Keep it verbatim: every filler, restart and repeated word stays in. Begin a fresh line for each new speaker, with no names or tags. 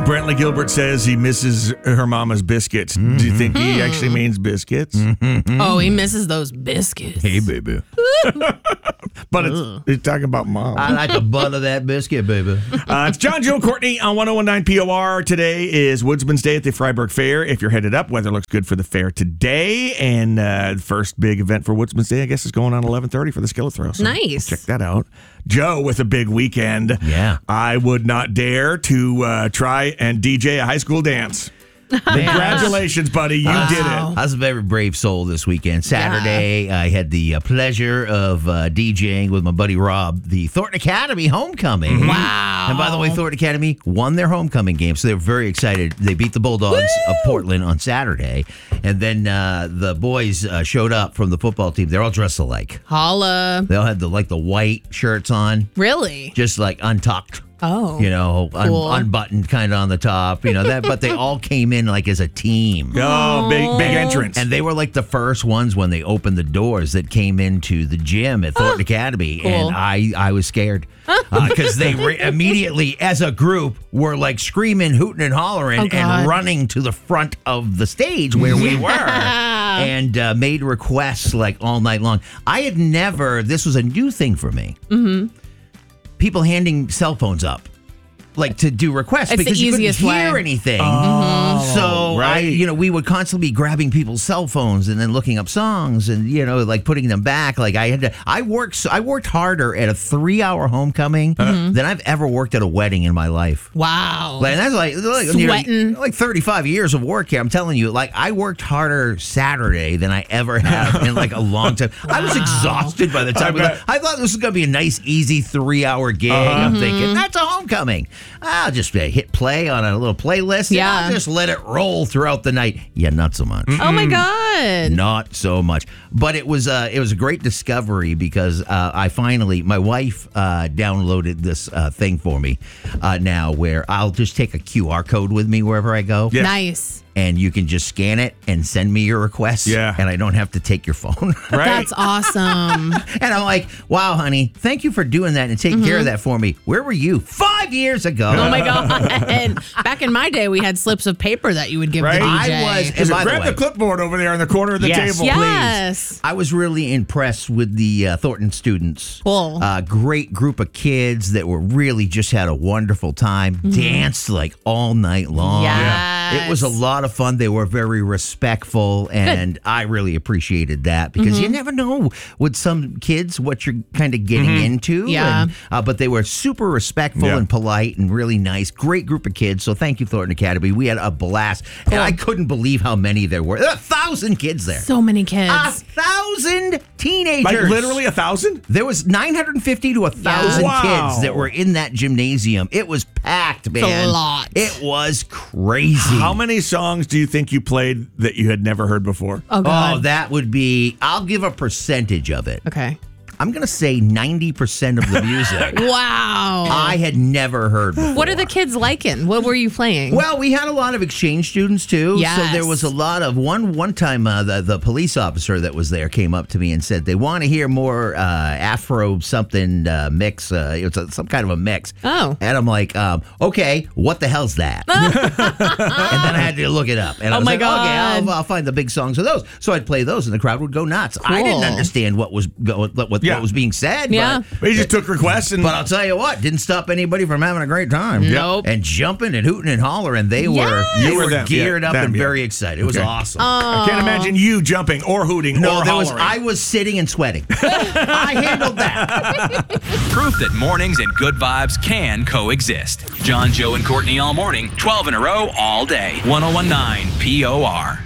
Brentley Gilbert says he misses her mama's biscuits. Mm-hmm. Do you think he actually means biscuits?
Mm-hmm. Oh, he misses those biscuits.
Hey, baby.
But it's, it's talking about mom.
I like the butt of that biscuit, baby.
Uh, it's John, Joe, and Courtney on one oh one nine P O R. Today is Woodsman's Day at the Freiburg Fair. If you're headed up, weather looks good for the fair today. And uh, the first big event for Woodsman's Day, I guess, is going on eleven thirty for the skillet throw. So
nice.
Check that out. Joe with a big weekend.
Yeah.
I would not dare to uh, try and D J a high school dance. Congratulations, buddy. You
wow.
did it.
I was a very brave soul this weekend. Saturday, yeah. I had the uh, pleasure of uh, DJing with my buddy Rob, the Thornton Academy homecoming.
Mm-hmm. Wow.
And by the way, Thornton Academy won their homecoming game, so they were very excited. They beat the Bulldogs Woo! Of Portland on Saturday. And then uh, the boys uh, showed up from the football team. They're all dressed alike.
Holla.
They all had the like the white shirts on.
Really?
Just like untucked.
Oh,
you know,
cool.
un- unbuttoned kind of on the top, you know that. But they all came in like as a team.
Oh, big big entrance!
And they were like the first ones when they opened the doors that came into the gym at Thornton Academy,
cool.
and I I was scared because uh, they re- immediately, as a group, were like screaming, hooting, and hollering,
oh,
and running to the front of the stage where we were. And uh, made requests like all night long. I had never. This was a new thing for me.
Mm-hmm.
People handing cell phones up, like to do requests
it's
because
the
you couldn't
easiest
hear
way.
anything.
Oh,
so,
right.
I, you know, we would constantly be grabbing people's cell phones and then looking up songs and you know, like putting them back. Like I had to. I worked. I worked harder at a three-hour homecoming mm-hmm. than I've ever worked at a wedding in my life.
Wow.
Like that's like, like
sweating,
nearly, like thirty-five years of work here. I'm telling you, like I worked harder Saturday than I ever have in like a long time. Wow. I was exhausted by the time. I, we got, I thought this was going to be a nice, easy three-hour gig. Uh-huh. I'm mm-hmm. thinking that's a homecoming. I'll just uh, hit play on a little playlist. And
yeah.
I'll just let it roll throughout the night. Yeah, not so much.
Mm-mm. Oh my god,
not so much. But it was uh, it was a great discovery because uh, I finally, my wife uh, downloaded this uh, thing for me uh, now, where I'll just take a Q R code with me wherever I go.
Yeah.
Nice.
And you can just scan it and send me your request.
Yeah.
And I don't have to take your phone.
Right.
That's awesome.
And I'm like, wow, honey, thank you for doing that and taking mm-hmm. care of that for me. Where were you five years ago?
Oh, my God. Back in my day, we had slips of paper that you would give
right?
the D J.
I was. And
so
by
grab
the, way,
the clipboard over there in the corner of the
yes,
table.
Yes.
Please.
I was really impressed with the uh, Thornton students.
Cool.
Uh, great group of kids that were really just had a wonderful time. Mm-hmm. Danced like all night long.
Yes.
It was a lot of fun. They were very respectful, and Good. I really appreciated that because mm-hmm. you never know with some kids what you're kind of getting mm-hmm. into.
Yeah.
And, uh, but they were super respectful yeah. and polite and really nice. Great group of kids. So thank you, Thornton Academy. We had a blast. Cool. And I couldn't believe how many there were. There were a thousand kids there.
So many kids.
A thousand teenagers.
Like literally a thousand?
There was nine hundred fifty to a thousand
yeah. wow.
kids that were in that gymnasium. It was packed, man.
It's a lot.
It was crazy.
How many songs do you think you played that you had never heard before?
Oh, God.
Oh, that would be, I'll give a percentage of it.
Okay.
I'm going to say ninety percent of the music.
Wow.
I had never heard before.
What are the kids liking? What were you playing?
Well, we had a lot of exchange students, too.
Yes.
So there was a lot of, one One time, uh, the, the police officer that was there came up to me and said they want to hear more uh, Afro something uh, mix. Uh, it was a, some kind of a mix.
Oh.
And I'm like, um, okay, what the hell's that? And then I had to look it up. And I
oh,
was
my
like,
God.
okay, I'll, I'll find the big songs of those. So I'd play those and the crowd would go nuts.
Cool.
I didn't understand what was going, what,
Yeah.
what was being said.
Yeah.
But,
He just took requests and.
but I'll tell you what, didn't stop anybody from having a great time.
Nope.
And jumping and hooting and hollering. They
Yes.
were they
You were
were
them,
geared
yeah,
up
them,
and
yeah.
very excited. It was
Okay.
awesome.
I can't imagine you jumping or hooting
no,
or
there was
hollering.
I was sitting and sweating. I handled that.
Proof that mornings and good vibes can coexist. John, Joe, and Courtney all morning, twelve in a row, all day. one oh one nine P O R.